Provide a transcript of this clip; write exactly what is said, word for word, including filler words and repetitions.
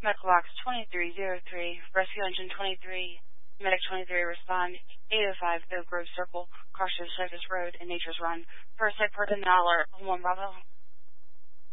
Medical Box twenty-three oh three, Rescue Engine twenty-three, Medic twenty-three respond, eight oh five Oak Grove Circle, Cautious Service Road, and Nature's Run. First site per dollar, one Bravo.